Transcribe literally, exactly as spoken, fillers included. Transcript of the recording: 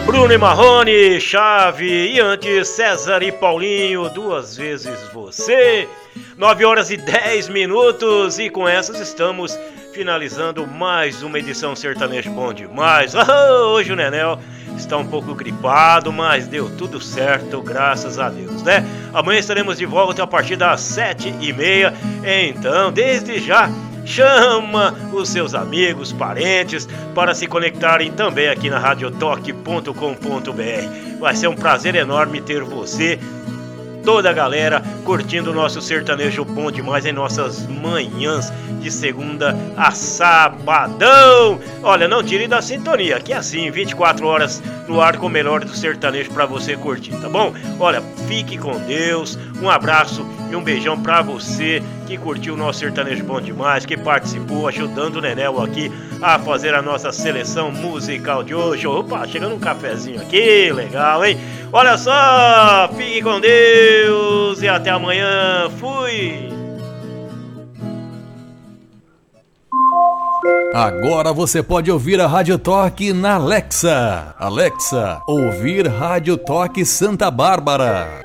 Bruno e Marrone, Chave, e antes César e Paulinho, duas vezes você. nove horas e dez minutos e com essas estamos finalizando mais uma edição Sertanejo Bom Demais. Oh, hoje o Nenel está um pouco gripado, mas deu tudo certo, graças a Deus, né? Amanhã estaremos de volta a partir das sete e meia, então desde já chama os seus amigos, parentes para se conectarem também aqui na radiotoque ponto com ponto br. Vai ser um prazer enorme ter você, toda a galera, curtindo o nosso sertanejo bom demais em nossas manhãs de segunda a sabadão. Olha, não tire da sintonia, que é assim, vinte e quatro horas no ar com o melhor do sertanejo pra você curtir, tá bom? Olha, fique com Deus, um abraço e um beijão pra você que curtiu o nosso sertanejo bom demais, que participou ajudando o Nenel aqui a fazer a nossa seleção musical de hoje. Opa, chegando um cafezinho aqui, legal, hein? Olha só, fique com Deus e até amanhã. Fui! Agora você pode ouvir a Rádio Toque na Alexa. Alexa, ouvir Rádio Toque Santa Bárbara.